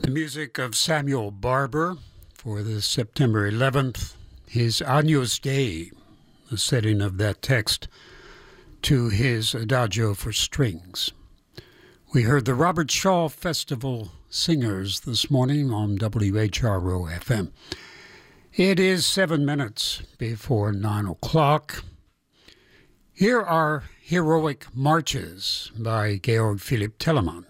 The music of Samuel Barber for the September 11th, his Agnus Dei, the setting of that text to his Adagio for strings. We heard the Robert Shaw Festival Singers this morning on WHRO FM. It is 7 minutes before 9 o'clock. Here are Heroic Marches by Georg Philipp Telemann.